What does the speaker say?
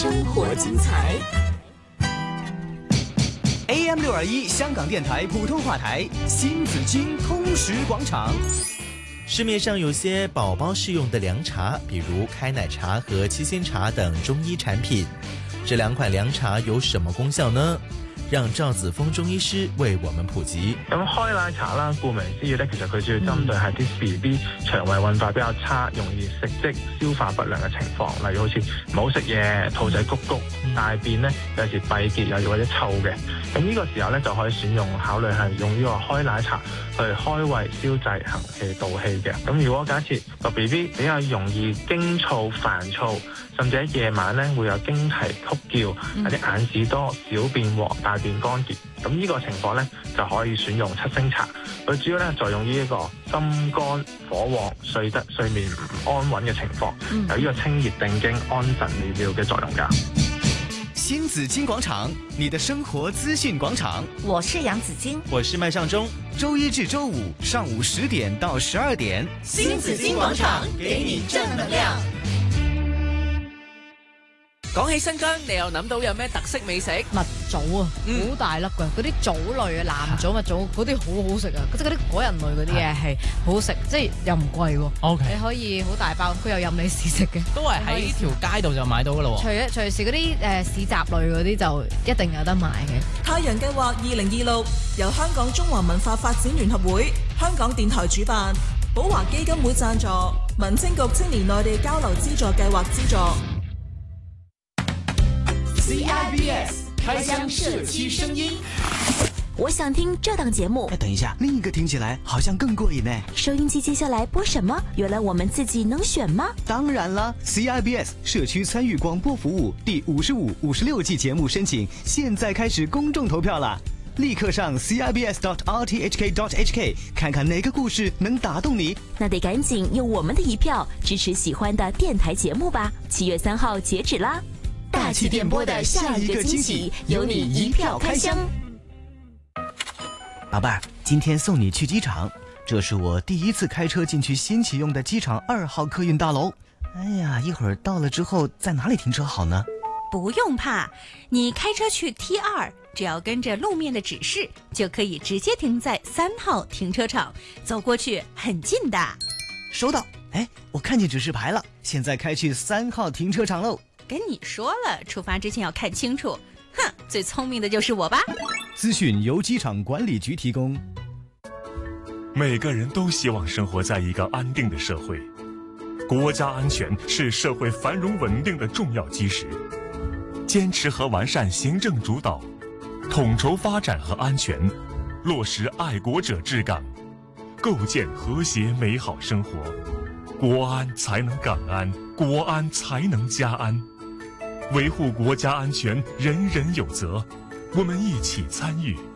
生活精彩。 AM621香港电台普通话台，新紫荆通识广场。 市面上有些宝宝适用的凉茶，比如开奶茶和七仙茶等中医产品。这两款凉茶有什么功效呢？讓趙子峰中醫師為我們普及。 咁開奶茶啦，顧名思義咧，其實佢主要針對係啲 BB 腸胃運化比較差，容易食積、消化不良嘅情況，例如好似唔好食嘢、肚仔谷谷、大便咧有時閉結又或者臭嘅。咁呢個時候咧就可以選用考慮係用呢個開奶茶去開胃、消滯、行氣、導氣嘅。咁如果假設個 BB 比較容易驚燥、煩躁，甚至喺夜晚咧會有驚啼、曲叫，或者眼屎多、小便黃、大便乾結，咁呢個情況咧就可以選用七星茶。佢主要咧作用於呢個心肝火旺、睡眠唔安穩嘅情況，有呢個清熱定驚、安神利尿嘅作用㗎。 新紫荊廣場，你的生活資訊廣場。 我是楊子矜， 我是麥尚中。 周一至周五上午10點到12點， 新紫荊廣場給你正能量。 講起新疆，你又諗到有咩特色美食？ 蜜棗啊，好大粒㗎，嗰啲棗類啊，藍棗、蜜棗嗰啲好好食啊，即係嗰啲果仁類嗰啲嘢係好食，即係又唔貴喎。 OK， 你可以好大包，佢又任你試食嘅。 都係喺條街度就買到㗎咯。 隨時嗰啲市集類嗰啲就一定有得買嘅。 太陽計劃2026由香港中華文化發展聯合會、香港電台主辦，寶華基金會贊助，民政局青年內地交流資助計劃資助。 CIBS 開箱社區聲音。我想聽這檔節目。 等一下，另一個聽起來好像更過癮呢。 收音機接下來播什麼？原來我們自己能選嗎？ 當然了 ，CIBS 社區參與廣播服務第55、56季節目申請，現在開始公眾投票了。立刻上 CIBS.RTHK.HK 看看哪個故事能打動你。 那得趕緊用我們的一票支持喜歡的電台節目吧。7月3號截止啦！大氣電波的下一個驚喜，由你一票開箱。 寶貝兒，今天送你去機場，這是我第一次開車進去新啟用的機場2號客運大樓。哎呀，一會兒到了之後，在哪裡停車好呢？ 不用怕，你開車去 T2，只要跟着路面的指示，就可以直接停在3號停車場，走過去很近的。 收到。哎，我看見指示牌了，現在開去3號停車場嘍。 跟你說了，出發之前要看清楚。哼，最聰明的就是我吧。 資訊由機場管理局提供。 每個人都希望生活在一個安定的社會，國家安全是社會繁榮穩定的重要基石。堅持和完善行政主導，統籌發展和安全，落實愛國者治港，構建和諧美好生活。國安才能港安，國安才能家安。維護國家安全，人人有責。我們一起參與。